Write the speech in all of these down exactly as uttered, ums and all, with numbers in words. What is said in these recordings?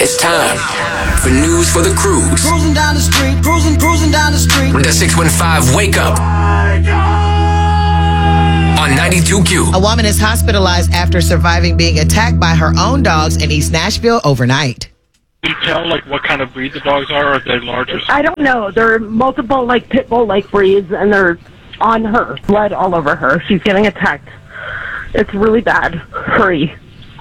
It's time for News for the Cruise. Cruising down the street, cruising, cruising down the street. With the six one five Wake Up on ninety-two Q. A woman is hospitalized after surviving being attacked by her own dogs in East Nashville overnight. Can you tell, like, what kind of breed the dogs are? Are they larger? I don't know. There are multiple, like, pit bull-like breeds, and they're on her. Blood all over her. She's getting attacked. It's really bad. Hurry.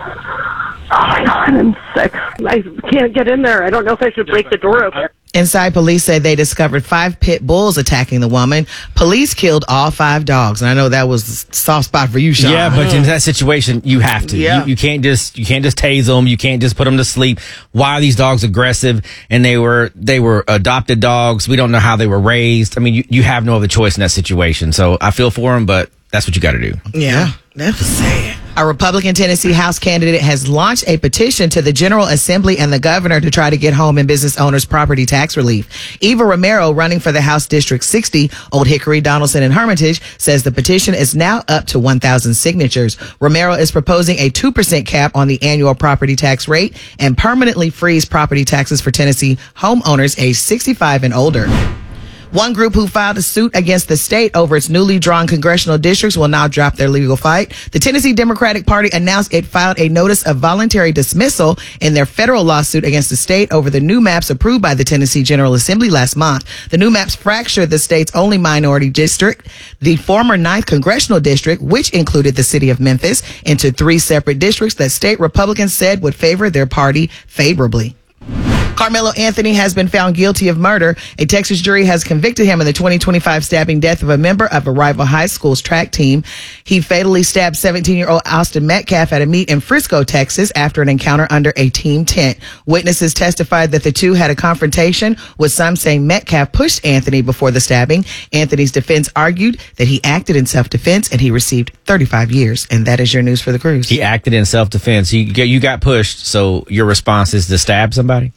Oh, my God, I'm sick. I can't get in there. I don't know if I should break the door open. Inside, police say they discovered five pit bulls attacking the woman. Police killed all five dogs, and I know that was a soft spot for you, Sean. Yeah, but in that situation, you have to. Yeah. You, you can't just you can't just tase them. You can't just put them to sleep. Why are these dogs aggressive? And they were they were adopted dogs. We don't know how they were raised. I mean, you, you have no other choice in that situation. So I feel for them, but that's what you got to do. Yeah, that was sad. A Republican Tennessee House candidate has launched a petition to the General Assembly and the governor to try to get home and business owners property tax relief. Eva Romero, running for the House District sixty, Old Hickory, Donaldson, and Hermitage, says the petition is now up to one thousand signatures. Romero is proposing a two percent cap on the annual property tax rate and permanently freeze property taxes for Tennessee homeowners aged sixty-five and older. One group who filed a suit against the state over its newly drawn congressional districts will now drop their legal fight. The Tennessee Democratic Party announced it filed a notice of voluntary dismissal in their federal lawsuit against the state over the new maps approved by the Tennessee General Assembly last month. The new maps fracture the state's only minority district, the former ninth Congressional District, which included the city of Memphis, into three separate districts that state Republicans said would favor their party favorably. Carmelo Anthony has been found guilty of murder. A Texas jury has convicted him in the twenty twenty-five stabbing death of a member of a rival high school's track team. He fatally stabbed seventeen-year-old Austin Metcalf at a meet in Frisco, Texas, after an encounter under a team tent. Witnesses testified that the two had a confrontation, with some saying Metcalf pushed Anthony before the stabbing. Anthony's defense argued that he acted in self-defense and he received thirty-five years. And that is your news for the cruise. He acted in self-defense. You, you got pushed, so your response is to stab somebody?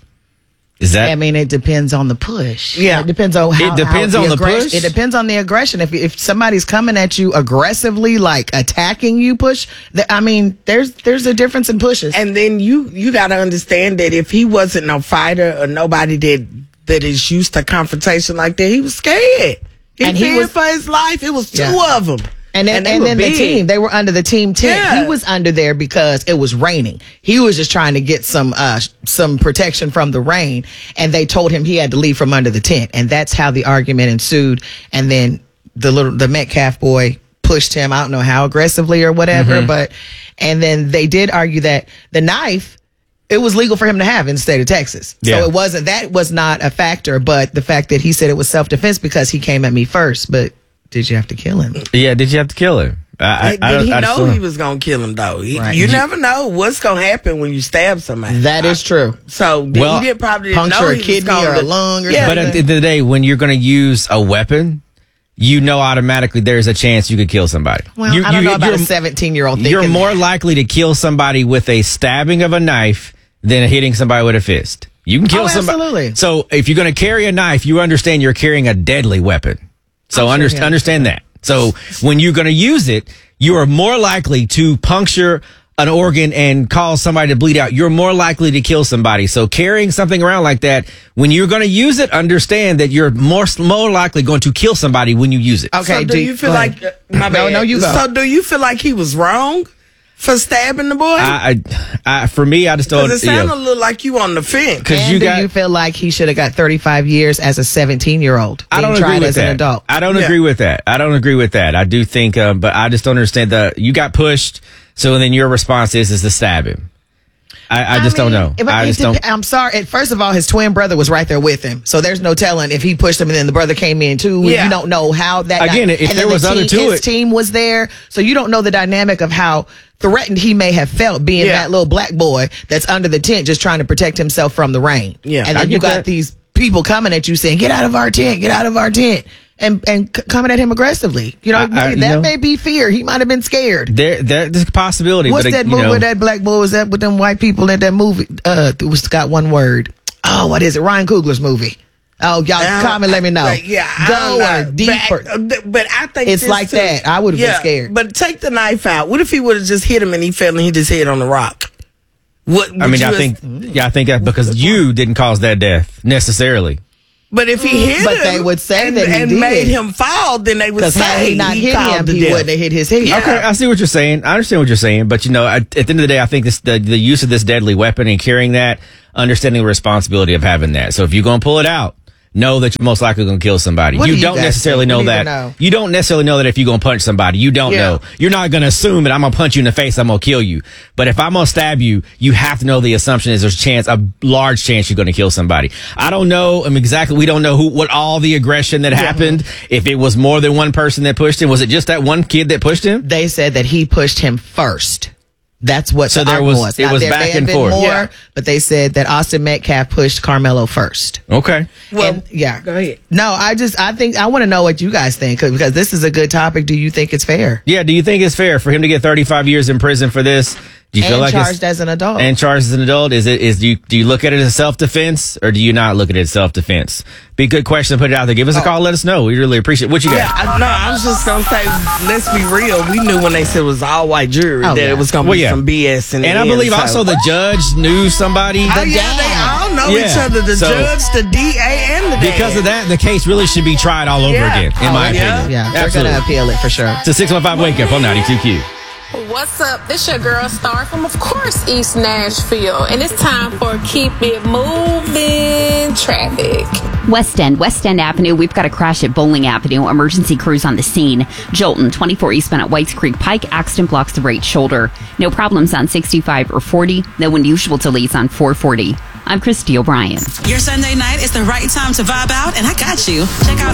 Is that? I mean, it depends on the push. Yeah. It depends on how. It depends how on the aggress- push? It depends on the aggression. If if somebody's coming at you aggressively, like attacking you, push. Th- I mean, there's there's a difference in pushes. And then you you got to understand that if he wasn't no fighter or nobody that that is used to confrontation like that, he was scared. He And he feared was- for his life. It was two Yeah. of them. And then, And they and were then the big. team, they were under the team tent. Yeah. He was under there because it was raining. He was just trying to get some, uh, some protection from the rain. And they told him he had to leave from under the tent. And that's how the argument ensued. And then the little, the Metcalf boy pushed him. I don't know how aggressively or whatever, Mm-hmm. but, and then they did argue that the knife, it was legal for him to have in the state of Texas. Yeah. So it wasn't, that was not a factor, but the fact that he said it was self-defense because he came at me first. But did you have to kill him? Yeah, did you have to kill him? I, Did I, I, he I know still- he was going to kill him, though? He- Right. You You- never know what's going to happen when you stab somebody. That is true. So Well, he did probably didn't puncture know a he was kidney gonna or a do- lung or Yeah, But at the end of the day, when you're going to use a weapon, you know automatically there's a chance you could kill somebody. Well, You- I don't you- know about a you're- seventeen-year-old You're thinking more that. likely to kill somebody with a stabbing of a knife than hitting somebody with a fist. You can kill Oh, somebody. absolutely. So if you're going to carry a knife, you understand you're carrying a deadly weapon. So I'm sure underst- he understand that. So when you're going to use it, you are more likely to puncture an organ and cause somebody to bleed out. You're more likely to kill somebody. So carrying something around like that, when you're going to use it, understand that you're more more likely going to kill somebody when you use it. Okay, So do do- you feel go like ahead. my No, bad. no, you go. So do you feel like he was wrong for stabbing the boy? I, I, I, for me, I just don't. Because it you know, sounded a little like you on the fence. Because And you do got. you feel like he should have got thirty-five years as a seventeen-year-old? I don't being agree tried with as that. an adult. I don't Yeah. agree with that. I don't agree with that. I do think, um, but I just don't understand the. You got pushed, so then your response is is to stab him. I, I just mean, don't know. if- I it just dep- don't. I'm sorry. And First of all, his twin brother was right there with him, so there's no telling if he pushed him and then the brother came in too. Yeah. You don't know how that. Again, dy- if and there then the was other team, to his it- team was there, so you don't know the dynamic of how threatened he may have felt being Yeah. that little black boy that's under the tent just trying to protect himself from the rain. Yeah. and I then you get got that. these people coming at you saying, "Get out of our tent! Get out of our tent!" And and c- coming at him aggressively. You know, I- I- that you know- may be fear. He might have been scared. There, there, there's a possibility. What's but, uh, that you movie know, where that black boy was at with them white people in that movie? Uh, it was got one word. Oh, what is it? Ryan Coogler's movie. Oh, y'all I- comment, let me know. Like, yeah, I Go don't know. or deeper. But, but I think It's this like too- that. I would've been scared. But take the knife out. What if he would have just hit him and he fell and he just hit on the rock? What, I mean, you I was- think, yeah, I think that because you didn't cause that death necessarily. But if he hit But him, they would say and, that he and did. made him fall, then they would Because say had he not hit caused him, the he death. wouldn't have hit his head. Yeah. Okay, I see what you're saying. I understand what you're saying, but you know, at, at the end of the day, I think this the, the use of this deadly weapon and carrying that, understanding the responsibility of having that. So if you're gonna pull it out, know that you're most likely gonna kill somebody. What You do you don't guys necessarily think? know We need that. to know. You don't necessarily know that if you're gonna punch somebody. You don't Yeah. know. You're not gonna assume that I'm gonna punch you in the face, I'm gonna kill you. But if I'm gonna stab you, you have to know the assumption is there's a chance, a large chance you're gonna kill somebody. I don't know. I mean, exactly. We don't know who, what all the aggression that happened. If it was more than one person that pushed him, was it just that one kid that pushed him? They said that he pushed him first. That's what So the there argument was- was. it Now, was there back may have and been forth. More, Yeah. but they said that Austin Metcalf pushed Carmelo first. Okay. Well, And- yeah. go ahead. No, I just I think I want to know what you guys think 'cause- because this is a good topic. Do you think it's fair? Yeah, do you think it's fair for him to get thirty-five years in prison for this? Do you And feel like charged it's as an adult. and charged as an adult? Is it is do you do you look at it as self defense or do you not look at it as self defense? Be a good question. Put it out there. Give us a call. Let us know. We really appreciate what you got. Yeah, I, no, I was just gonna say, let's be real. We knew when they said it was all white jury Oh, that yeah. it was gonna Well, be yeah. some B S in the And I end, believe so- also the judge knew somebody. Oh, yeah, they all know Yeah. each other. The So- judge, the D A, and the dad. Because of that, the case really should be tried all over Yeah. again, in Oh, my yeah. opinion. yeah, they're Absolutely. gonna appeal it for sure. It's a six one five wake up on ninety-two Q. What's up? This your girl Star from, of course, East Nashville. And it's time for Keep It Moving Traffic. West End, West End Avenue. We've got a crash at Bowling Avenue. Emergency crews on the scene. Jolton, twenty-four eastbound at Whites Creek Pike. Accident blocks the right shoulder. No problems on sixty-five or forty. No unusual delays on four forty. I'm Christy O'Brien. Your Sunday night is the right time to vibe out, and I got you. Check out